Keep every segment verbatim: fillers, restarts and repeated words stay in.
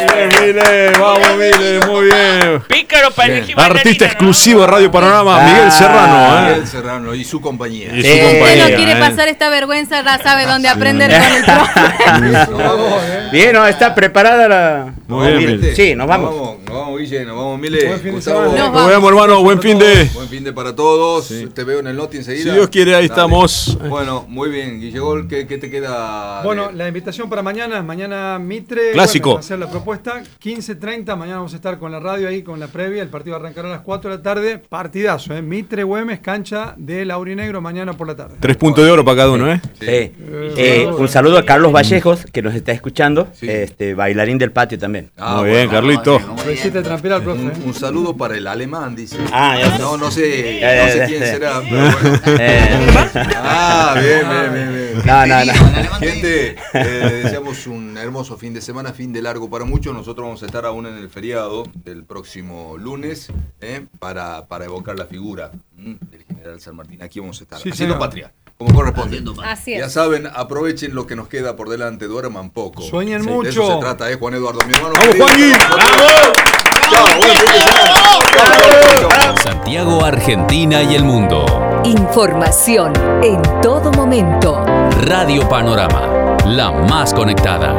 Bien, Mile, vamos, Mile, muy bien. Pícaro para elegir Artista exclusivo de Radio Panorama, Ah, Miguel Serrano. ¿eh? Miguel Serrano y su compañía. Y su Eh, compañía. Usted no quiere ¿eh? pasar esta vergüenza, ya sabe dónde aprender con el profe. Bien, ¿no? ¿Está preparada la...? Muy bien, Mile. Mile. Sí, nos vamos. Nos vamos, nos vamos, Guille, nos vamos, Mile. Buen fin de Gustavo, semana. Nos Nos vemos, hermano. Buen fin de. buen fin de para todos. Te veo en el Noti enseguida. Si Dios quiere, ahí Dale. estamos. Bueno, muy bien, Guille Gol, ¿qué, qué te queda? Bueno, de- la invitación para mañana, mañana Mitre. Clásico. Bueno, va a hacer la propuesta. quince treinta, mañana vamos a estar con la radio ahí, con la previa. El partido va a arrancar a las cuatro de la tarde. Partidazo, ¿eh? Mitre Güemes, cancha del Aurinegro, mañana por la tarde. Tres puntos de oro para cada uno, ¿eh? Sí. Eh, un saludo a Carlos Vallejos, que nos está escuchando. Sí. este Bailarín del patio también. Ah, Muy bien, Carlito. Felicita de trampera al profe. Un, ¿eh? un saludo para el alemán, dice. Ah, ya sé. no, no sé, Ya, no ya, sé ya, quién ya. será, pero bueno. Eh, Ah, bien, bien, bien, bien. no, no, no. Gente, eh, deseamos un hermoso fin de semana, fin de largo para muchos. Nosotros vamos a estar aún en el feriado del próximo lunes eh, para, para evocar la figura mm, del general San Martín. Aquí vamos a estar Sí, haciendo señor. patria, como corresponde. Así Ya es. saben, aprovechen lo que nos queda por delante, duerman poco. Sueñen Sí, mucho. De eso se trata, ¿eh, Juan Eduardo, mi hermano. ¡Vamos, querido. Juanqui! Chao, buen fin de semana. Chao, chao, chao. Santiago, Argentina y el mundo. Información en todo momento. Radio Panorama, la más conectada.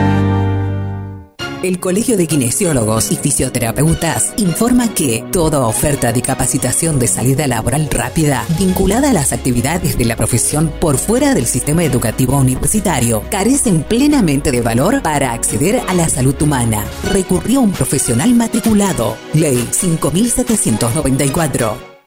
El Colegio de Kinesiólogos y Fisioterapeutas informa que toda oferta de capacitación de salida laboral rápida vinculada a las actividades de la profesión por fuera del sistema educativo universitario carecen plenamente de valor para acceder a la salud humana. Recurrió un profesional matriculado. Ley cinco mil setecientos noventa y cuatro.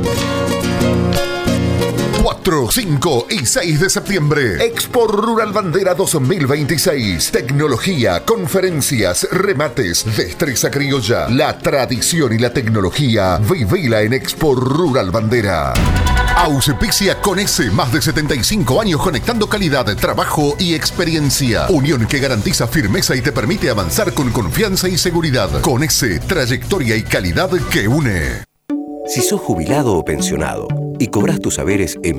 cuatro, cinco y seis de septiembre. Expo Rural Bandera dos mil veintiséis. Tecnología, conferencias, remates, destreza criolla. La tradición y la tecnología. Vivila en Expo Rural Bandera. Auspicia con ese más de setenta y cinco años conectando calidad, trabajo y experiencia. Unión que garantiza firmeza y te permite avanzar con confianza y seguridad. Con ese trayectoria y calidad que une. Si sos jubilado o pensionado y cobras tus saberes en